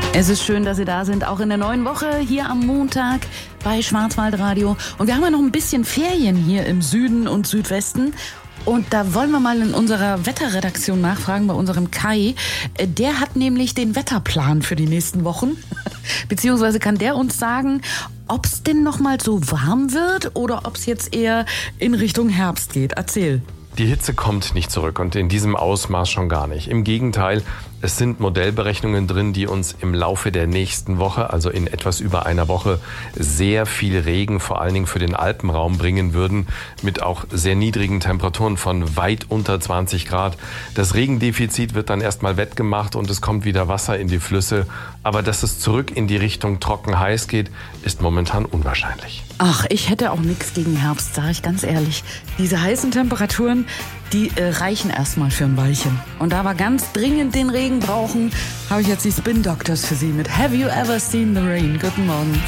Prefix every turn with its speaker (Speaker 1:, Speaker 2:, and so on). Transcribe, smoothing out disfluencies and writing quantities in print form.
Speaker 1: Es ist schön, dass Sie da sind, auch in der neuen Woche hier am Montag bei Schwarzwaldradio. Und wir haben ja noch ein bisschen Ferien hier im Süden und Südwesten. Und da wollen wir mal in unserer Wetterredaktion nachfragen, bei unserem Kai. Der hat nämlich den Wetterplan für die nächsten Wochen. Beziehungsweise kann der uns sagen, ob es denn noch mal so warm wird oder ob es jetzt eher in Richtung Herbst geht. Erzähl.
Speaker 2: Die Hitze kommt nicht zurück und in diesem Ausmaß schon gar nicht. Im Gegenteil, es sind Modellberechnungen drin, die uns im Laufe der nächsten Woche, also in etwas über einer Woche, sehr viel Regen, vor allen Dingen für den Alpenraum bringen würden, mit auch sehr niedrigen Temperaturen von weit unter 20 Grad. Das Regendefizit wird dann erstmal wettgemacht und es kommt wieder Wasser in die Flüsse. Aber dass es zurück in die Richtung trocken-heiß geht, ist momentan unwahrscheinlich.
Speaker 1: Ach, ich hätte auch nichts gegen Herbst, sage ich ganz ehrlich. Diese heißen Temperaturen, die reichen erstmal für ein Weilchen. Und da wir ganz dringend den Regen brauchen, habe ich jetzt die Spin Doctors für Sie mit Have You Ever Seen the Rain? Guten Morgen.